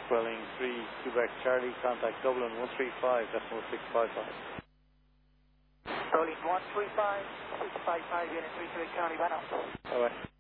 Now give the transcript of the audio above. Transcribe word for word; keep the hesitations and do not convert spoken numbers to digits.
Welling three, Quebec Charlie, contact Dublin one three five, decimal six five five. Dublin one three five, six five five, unit three, Quebec Charlie, Banner. Bye-bye.